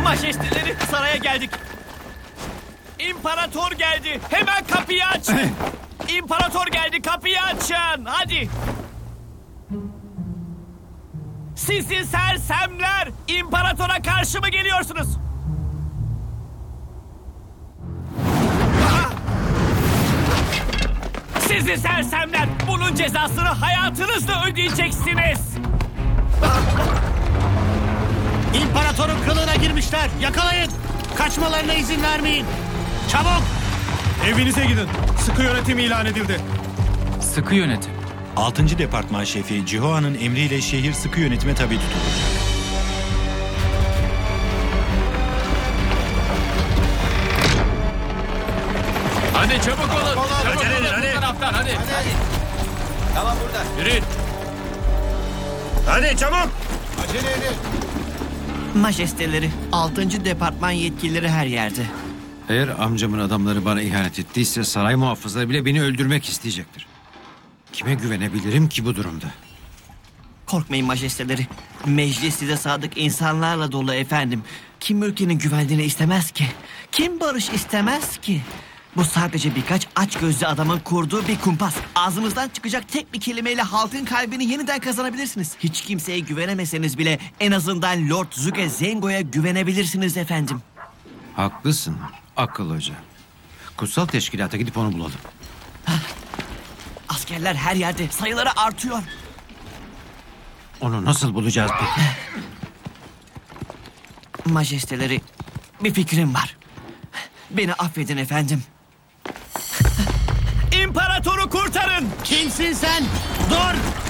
Majesteleri, saraya geldik. İmparator geldi. Hemen kapıyı açın. İmparator geldi, kapıyı açın. Hadi. Sizi sersemler, imparatora karşı mı geliyorsunuz? Sizi sersemler, bunun cezasını hayatınızla ödeyeceksiniz. İmparatorun kılığına girmişler. Yakalayın. Kaçmalarına izin vermeyin. Çabuk. Evinize gidin. Sıkı yönetim ilan edildi. Sıkı yönetim. 6. Departman Şefi Cihoa'nın emriyle şehir sıkı yönetime tabi tutulur. Hadi çabuk olun. Çabuk Acele edin, olun hadi. bu taraftan hadi. Tamam burada. Yürüyün. Hadi çabuk. Majesteleri, 6. departman yetkilileri her yerde. Eğer amcamın adamları bana ihanet ettiyse saray muhafızları bile beni öldürmek isteyecektir. Kime güvenebilirim ki bu durumda? Korkmayın majesteleri. Meclis size sadık insanlarla dolu efendim. Kim ülkenin güvenliğini istemez ki? Kim barış istemez ki? Bu sadece birkaç açgözlü adamın kurduğu bir kumpas. Ağzımızdan çıkacak tek bir kelimeyle halkın kalbini yeniden kazanabilirsiniz. Hiç kimseye güvenemeseniz bile en azından Lord Zuge Zengo'ya güvenebilirsiniz efendim. Haklısın akıl hoca. Kutsal teşkilata gidip onu bulalım. Askerler her yerde, sayıları artıyor. Onu nasıl bulacağız peki? Majesteleri, bir fikrim var. Beni affedin efendim. İmparatoru kurtarın! Kimsin sen? Dur.